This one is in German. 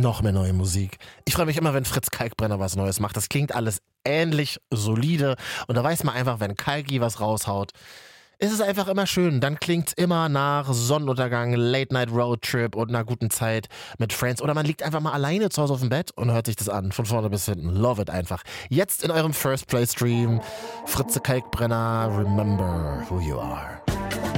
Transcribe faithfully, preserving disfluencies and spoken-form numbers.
noch mehr neue Musik. Ich freue mich immer, wenn Fritz Kalkbrenner was Neues macht. Das klingt alles ähnlich solide und da weiß man einfach, wenn Kalki was raushaut, ist es einfach immer schön. Dann klingt's immer nach Sonnenuntergang, Late-Night-Roadtrip und einer guten Zeit mit Friends. Oder man liegt einfach mal alleine zu Hause auf dem Bett und hört sich das an, von vorne bis hinten. Love it einfach. Jetzt in eurem First Play Stream, Fritze Kalkbrenner, Remember Who You Are.